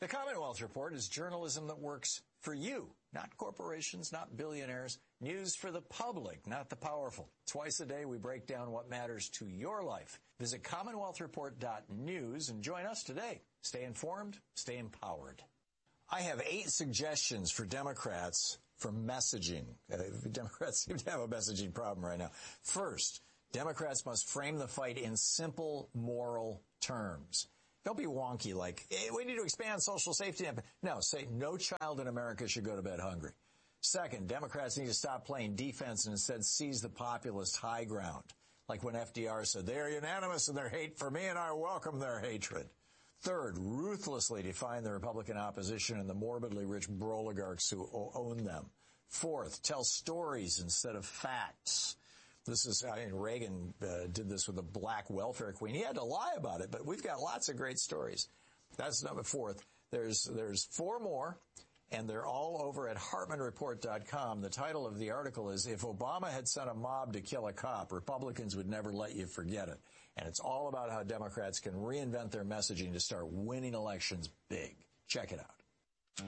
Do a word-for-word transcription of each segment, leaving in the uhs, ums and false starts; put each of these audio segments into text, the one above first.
The Commonwealth Report is journalism that works for you, not corporations, not billionaires. News for the public, not the powerful. Twice a day, we break down what matters to your life. Visit commonwealth report dot news and join us today. Stay informed, stay empowered. I have eight suggestions for Democrats for messaging. Uh, Democrats seem to have a messaging problem right now. First, Democrats must frame the fight in simple moral terms. Don't be wonky like, hey, we need to expand social safety net. No, say no child in America should go to bed hungry. Second, Democrats need to stop playing defense and instead seize the populist high ground. Like when F D R said, they are unanimous in their hate for me and I welcome their hatred. Third, ruthlessly define the Republican opposition and the morbidly rich oligarchs who own them. Fourth, tell stories instead of facts. This is, I mean, Reagan uh, did this with the black welfare queen. He had to lie about it, but we've got lots of great stories. That's number fourth. There's, there's four more, and they're all over at hartmann report dot com. The title of the article is, If Obama Had Sent a Mob to Kill a Cop, Republicans Would Never Let You Forget It. And it's all about how Democrats can reinvent their messaging to start winning elections big. Check it out.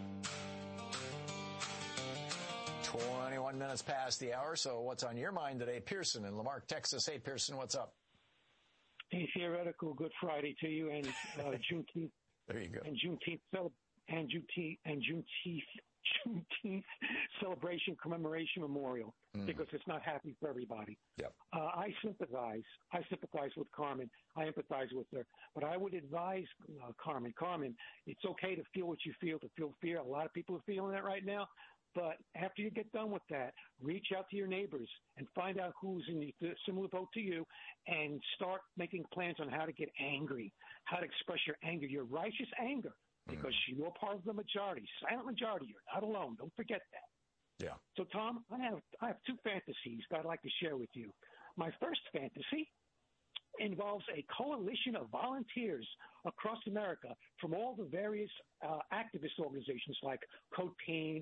twenty-one minutes past the hour, so what's on your mind today? Pearson in Lamarck, Texas. Hey, Pearson, what's up? Hey, theoretical Good Friday to you, and uh, Juneteenth. There you go. And Juneteenth, and Juneteenth, and Juneteenth, Juneteenth celebration, commemoration, memorial, mm. because it's not happy for everybody. Yep. Uh, I sympathize. I sympathize with Carmen. I empathize with her. But I would advise uh, Carmen, Carmen, it's okay to feel what you feel, to feel fear. A lot of people are feeling that right now. But after you get done with that, reach out to your neighbors and find out who's in the similar boat to you and start making plans on how to get angry, how to express your anger, your righteous anger, because mm. you're part of the majority, silent majority. You're not alone. Don't forget that. Yeah. So, Tom, I have I have two fantasies that I'd like to share with you. My first fantasy involves a coalition of volunteers across America from all the various uh, activist organizations like Code Pink,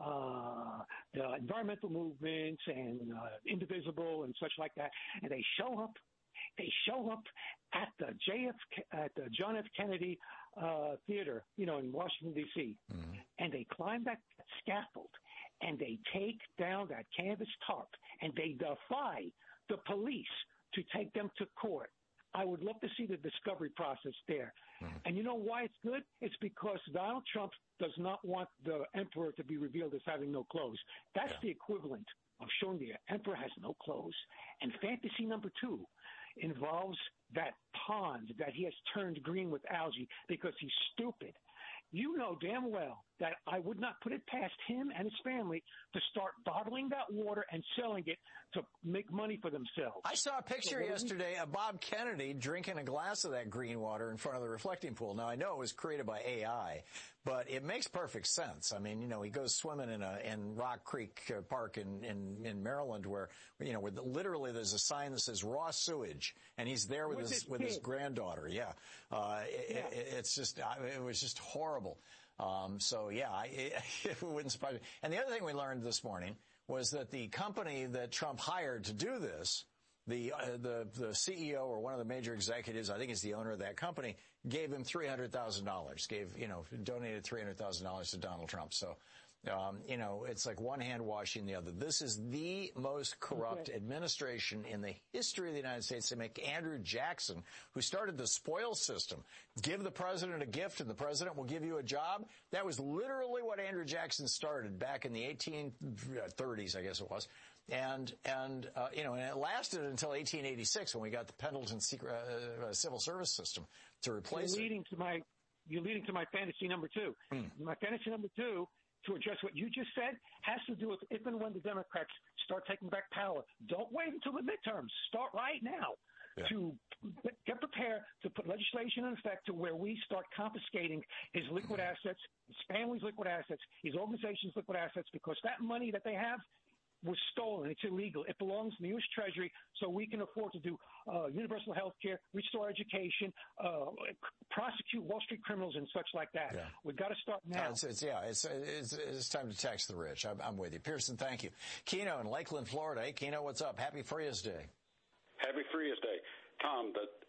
uh, the environmental movements, and uh, Indivisible, and such like that. And they show up. They show up at the J F at the John F. Kennedy uh, Theater, you know, in Washington D C, mm-hmm. and they climb that scaffold and they take down that canvas tarp and they defy the police to take them to court. I would love to see the discovery process there. Mm-hmm. And you know why it's good? It's because Donald Trump does not want the emperor to be revealed as having no clothes. That's yeah. the equivalent of showing the emperor has no clothes. And fantasy number two involves that pond that he has turned green with algae because he's stupid. You know damn well that I would not put it past him and his family to start bottling that water and selling it to make money for themselves. I saw a picture so yesterday of Bob Kennedy drinking a glass of that green water in front of the reflecting pool. Now, I know it was created by A I, but it makes perfect sense. I mean, you know, he goes swimming in a in Rock Creek uh, Park in, in, in Maryland where, you know, where the, literally there's a sign that says raw sewage, and he's there with his with his granddaughter. Yeah. Uh, it, yeah. It, it's just, I mean, it was just horrible. Um, so, yeah, I, it, it wouldn't surprise me. And the other thing we learned this morning was that the company that Trump hired to do this, the uh, the the C E O or one of the major executives, I think is the owner of that company, gave him three hundred thousand dollars, gave, you know, donated three hundred thousand dollars to Donald Trump. So, um, you know, it's like one hand washing the other. This is the most corrupt okay. administration in the history of the United States. They make Andrew Jackson, who started the spoil system, give the president a gift and the president will give you a job. That was literally what Andrew Jackson started back in the eighteen thirties, I guess it was. And, and, uh, you know, and it lasted until eighteen eighty-six when we got the Pendleton secret, uh, civil service system to replace you're leading it. To my, you're leading to my fantasy number two. Mm. My fantasy number two, to address what you just said, has to do with if and when the Democrats start taking back power. Don't wait until the midterms. Start right now. Yeah. To get prepared to put legislation in effect to where we start confiscating his liquid assets, his family's liquid assets, his organization's liquid assets, because that money that they have was stolen. It's illegal. It belongs in the U S Treasury, so we can afford to do uh, universal health care, restore education, uh, prosecute Wall Street criminals and such like that. Yeah. We've got to start now. Uh, it's, it's, yeah, it's, it's, it's time to tax the rich. I'm, I'm with you. Pearson, thank you. Keno in Lakeland, Florida. Hey, Keno, what's up? Happy Frias Day. Happy Frias Day. Tom, the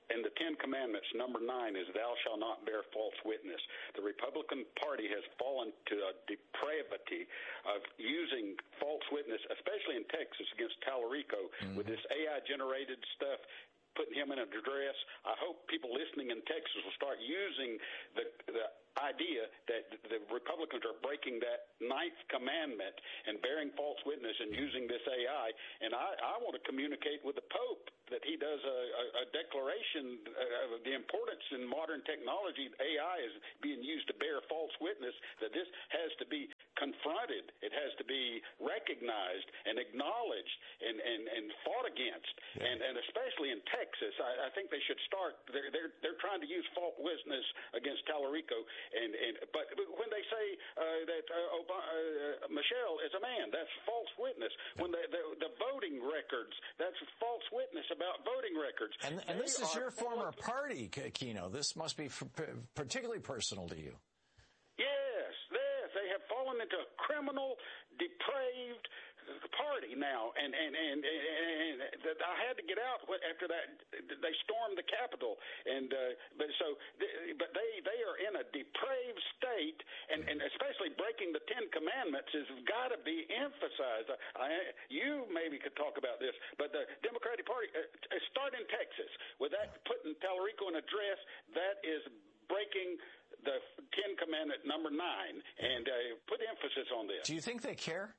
in the Ten Commandments, number nine is thou shalt not bear false witness. The Republican Party has fallen to a depravity of using false witness, especially in Texas against Tallarico, mm-hmm. with this A I-generated stuff, putting him in a duress. I hope people listening in Texas will start using the the idea that the Republicans are breaking that ninth commandment and bearing false witness and using this A I. And I, I want to communicate with the Pope that he does a, a, a declaration of the importance in modern technology. A I is being used to bear false witness, that this has to be confronted. It has to be recognized and acknowledged and, and, and fought against. Yeah. And, and especially in Texas, I, I think they should start. They're, they're, they're trying to use false witness against Tallarico. And, and but when they say uh, that uh, Obama, uh, Michelle is a man, that's false witness. When the, the, the voting records, that's false witness about voting records. And, and this is your former party, Keno. This must be f- particularly personal to you. Yes, yes. They have fallen into a criminal, depraved party now, and and, and and and I had to get out after that. They stormed the Capitol, and uh, but so but they they are in a depraved state, and, and especially breaking the Ten Commandments has got to be emphasized. I, you maybe could talk about this, but the Democratic Party uh, start in Texas with that, putting Tallarico in a dress. That is breaking the Ten Commandment number nine, and uh, put emphasis on this. Do you think they care?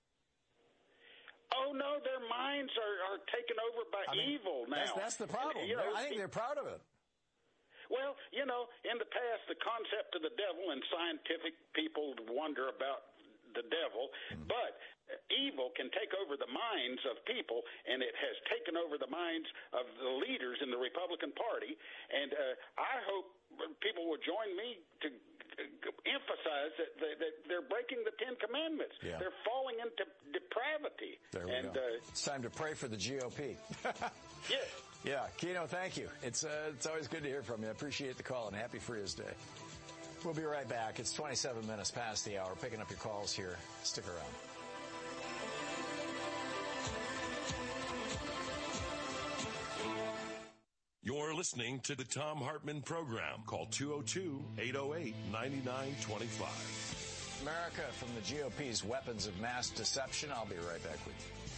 Oh, no, their minds are, are taken over by I mean, evil now. That's, that's the problem. You know, I think they're proud of it. Well, you know, in the past, the concept of the devil and scientific people wonder about the devil, mm-hmm. but evil can take over the minds of people, and it has taken over the minds of the leaders in the Republican Party. And uh, I hope people will join me to emphasize that, that they're breaking the Ten Commandments. Yeah. They're falling into depravity. There we and, go. Uh, it's time to pray for the G O P. Yes. Yeah, Keno, thank you. It's uh, it's always good to hear from you. I appreciate the call, and happy Frias Day. We'll be right back. It's twenty-seven minutes past the hour. Picking up your calls here. Stick around. You're listening to the Thom Hartmann Program. Call two oh two, eight oh eight, nine nine two five. America from the G O P's weapons of mass deception. I'll be right back with you.